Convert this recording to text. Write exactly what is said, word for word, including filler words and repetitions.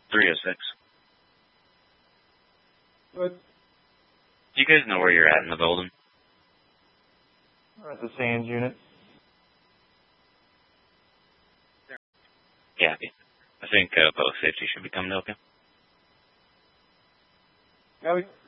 three oh six. Good. Do you guys know where you're at in the building? We're at the Sands unit. Yeah, I think uh, both safety should be coming to help you. Copy.